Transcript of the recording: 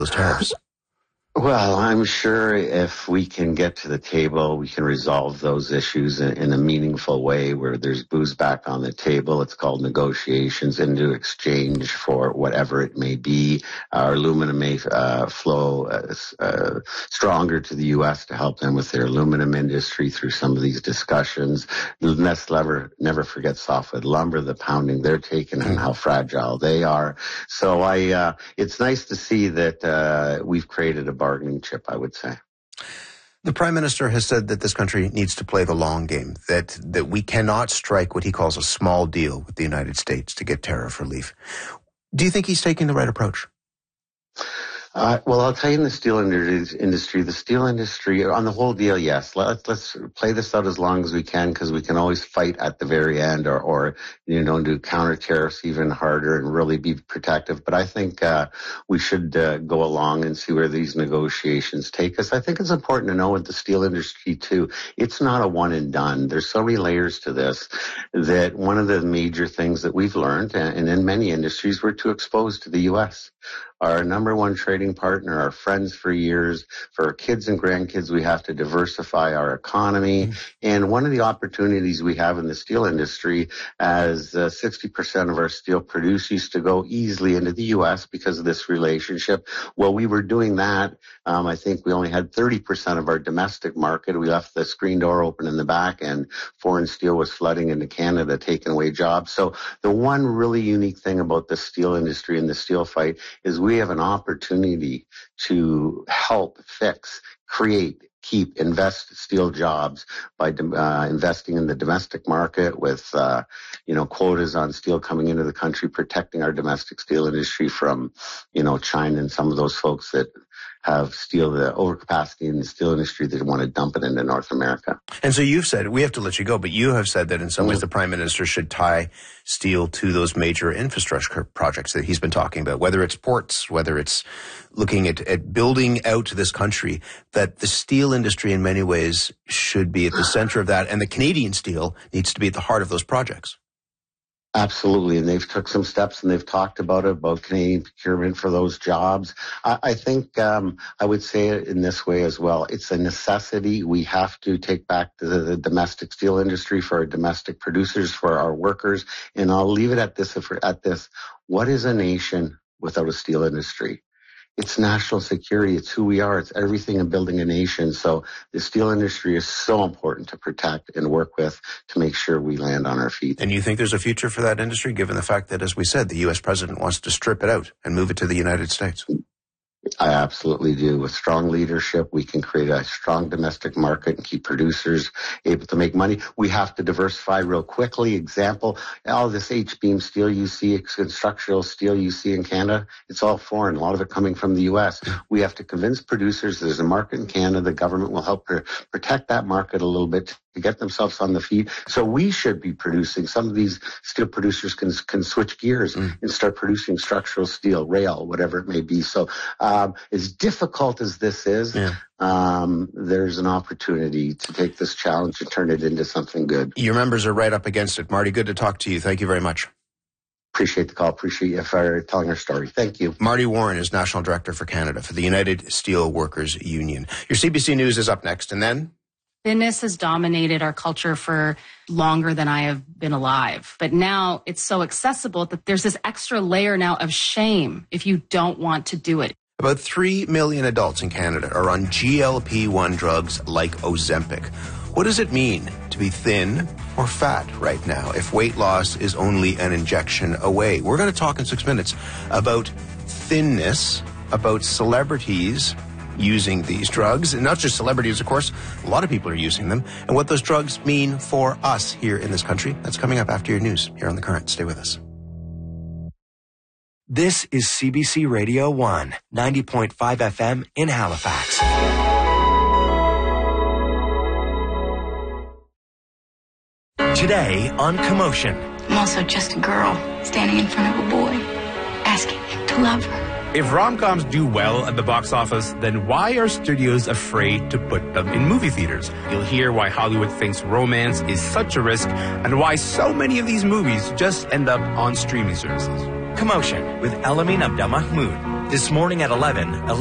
those tariffs? Well, I'm sure if we can get to the table, we can resolve those issues in a meaningful way where there's booze back on the table. It's called negotiations into exchange for whatever it may be. Our aluminum may flow stronger to the U.S. to help them with their aluminum industry through some of these discussions. Let's never forget softwood lumber, the pounding they're taking and how fragile they are. So it's nice to see that we've created a bargaining chip, I would say. The Prime Minister has said that this country needs to play the long game, that we cannot strike what he calls a small deal with the United States to get tariff relief. Do you think he's taking the right approach? Well, I'll tell you, in the steel industry, on the whole deal, yes. Let's play this out as long as we can, because we can always fight at the very end or do counter tariffs even harder and really be protective. But I think we should go along and see where these negotiations take us. I think it's important to know with the steel industry, too, it's not a one and done. There's so many layers to this that one of the major things that we've learned, and in many industries, we're too exposed to the U.S. Our number one trading partner, our friends for years. For our kids and grandkids, we have to diversify our economy. And one of the opportunities we have in the steel industry, as 60% of our steel produced used to go easily into the U.S. because of this relationship. Well, we were doing that. I think we only had 30% of our domestic market. We left the screen door open in the back, and foreign steel was flooding into Canada, taking away jobs. So the one really unique thing about the steel industry and the steel fight is we have an opportunity to help fix, create, keep, invest steel jobs by investing in the domestic market with, quotas on steel coming into the country, protecting our domestic steel industry from, China and some of those folks that have steel, the overcapacity in the steel industry that want to dump it into North America. And so you've said, we have to let you go, but you have said that in some ways the Prime Minister should tie steel to those major infrastructure projects that he's been talking about, whether it's ports, whether it's looking at building out this country, that the steel industry in many ways should be at the center of that, and the Canadian steel needs to be at the heart of those projects. Absolutely, and they've took some steps, and they've talked about Canadian procurement for those jobs. I think I would say it in this way as well. It's a necessity. We have to take back the domestic steel industry for our domestic producers, for our workers. And I'll leave it at this. What is a nation without a steel industry? It's national security. It's who we are. It's everything in building a nation. So the steel industry is so important to protect and work with to make sure we land on our feet. And you think there's a future for that industry, given the fact that, as we said, the U.S. president wants to strip it out and move it to the United States? I absolutely do. With strong leadership, we can create a strong domestic market and keep producers able to make money. We have to diversify real quickly. Example, all this H-beam steel you see, structural steel you see in Canada, it's all foreign. A lot of it coming from the U.S. We have to convince producers there's a market in Canada. The government will help protect that market a little bit to get themselves on the feet. So we should be producing. Some of these steel producers can switch gears and start producing structural steel, rail, whatever it may be. So as difficult as this is, there's an opportunity to take this challenge and turn it into something good. Your members are right up against it. Marty, good to talk to you. Thank you very much. Appreciate the call. Appreciate you for telling our story. Thank you. Marty Warren is National Director for Canada for the United Steel Workers Union. Your CBC News is up next, and then... Thinness has dominated our culture for longer than I have been alive. But now it's so accessible that there's this extra layer now of shame if you don't want to do it. About 3 million adults in Canada are on GLP-1 drugs like Ozempic. What does it mean to be thin or fat right now if weight loss is only an injection away? We're going to talk in 6 minutes about thinness, about celebrities using these drugs, and not just celebrities, of course. A lot of people are using them, and what those drugs mean for us here in this country. That's coming up after your news here on The Current. Stay with us. This is CBC Radio 1, 90.5 FM in Halifax. Today on Commotion. I'm also just a girl standing in front of a boy, asking him to love her. If rom-coms do well at the box office, then why are studios afraid to put them in movie theaters? You'll hear why Hollywood thinks romance is such a risk and why so many of these movies just end up on streaming services. Commotion with Elamin Abdelmahmoud. This morning at 11.